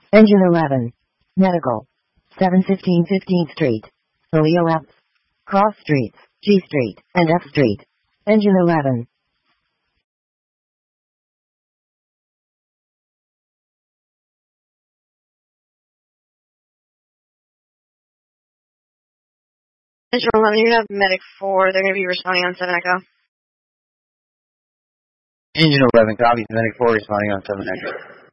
Engine 11. Medical. 715 15th Street. Julio F. Cross Streets, G Street, and F Street. Engine 11. Engine 11, you have Medic 4. They're going to be responding on 7 Echo. Engine 11, copies. Medic 4 responding on 7 Echo.